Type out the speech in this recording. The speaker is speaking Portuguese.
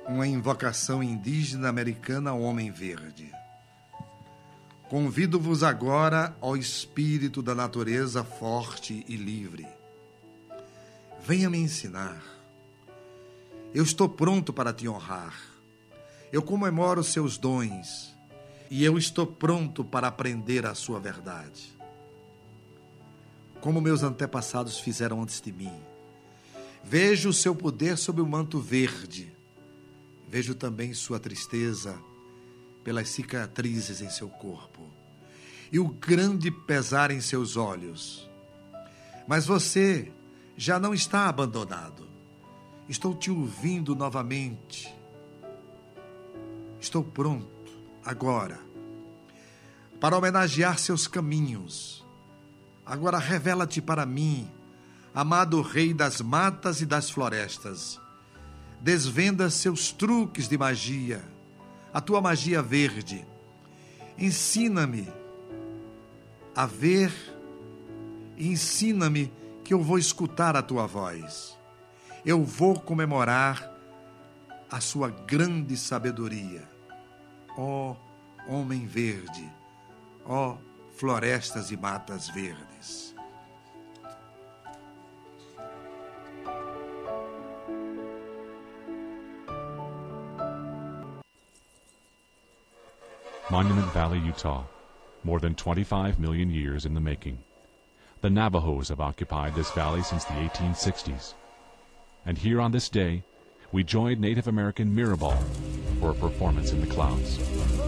Uma invocação indígena americana ao homem verde. Convido-vos agora ao espírito da natureza forte e livre. Venha me ensinar. Eu estou pronto para te honrar. Eu comemoro seus dons e eu estou pronto para aprender a sua verdade. Como meus antepassados fizeram antes de mim. Vejo o seu poder sob o manto verde. Vejo também sua tristeza pelas cicatrizes em seu corpo e o grande pesar em seus olhos. Mas você já não está abandonado. Estou te ouvindo novamente. Estou pronto, agora, para homenagear seus caminhos. Agora revela-te para mim, amado Rei das matas e das florestas. Desvenda seus truques de magia, a tua magia verde. Ensina-me a ver e ensina-me que eu vou escutar a tua voz. Eu vou comemorar a sua grande sabedoria. Ó homem verde, ó florestas e matas verdes. Monument Valley, Utah. More than 25 million years in the making. The Navajos have occupied this valley since the 1860s. And here on this day, we joined Native American Mirabal for a performance in the clouds.